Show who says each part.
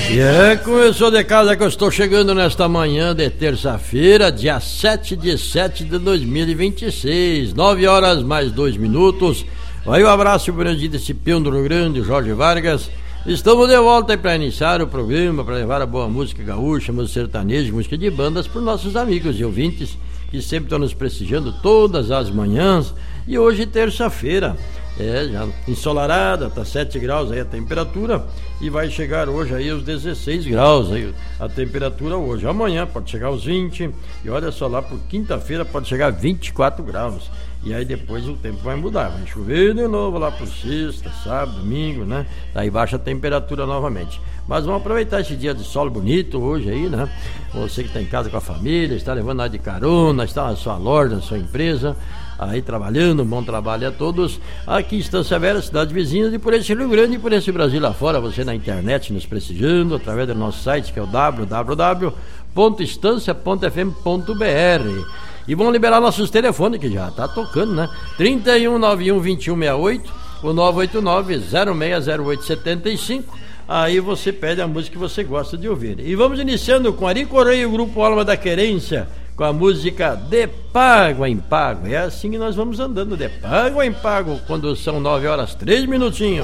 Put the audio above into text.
Speaker 1: Começou de casa que eu estou chegando nesta manhã de terça-feira, dia 7/7 de 2026, 9 horas mais 2 minutos. Aí um abraço para o desse peão do Rio Grande, Jorge Vargas. Estamos de volta para iniciar o programa, para levar a boa música gaúcha, música sertaneja, música de bandas para os nossos amigos e ouvintes que sempre estão nos prestigiando todas as manhãs. E hoje, terça-feira, já ensolarada, tá 7 graus aí a temperatura e vai chegar hoje aí aos 16 graus aí a temperatura hoje. Amanhã pode chegar aos 20 e olha só, lá por quinta-feira pode chegar a 24 graus. E aí depois o tempo vai mudar, vai chover de novo lá por sexta, sábado, domingo, né? Daí baixa a temperatura novamente. Mas vamos aproveitar esse dia de sol bonito hoje aí, né? Você que está em casa com a família, está levando nada de carona, está na sua loja, na sua empresa, aí trabalhando, bom trabalho a todos. Aqui em Estância Velha, cidades vizinhas, e por esse Rio Grande e por esse Brasil lá fora, você na internet nos prestigiando, através do nosso site que é o www.estancia.fm.br. E vamos liberar nossos telefones, que já tá tocando, né? 3191-2168, o 989-060875. Aí você pede a música que você gosta de ouvir. E vamos iniciando com Ari Correia e o Grupo Alma da Querência, com a música De Pago em Pago. É assim que nós vamos andando, de pago em pago, quando são 9 horas 3 minutinhos.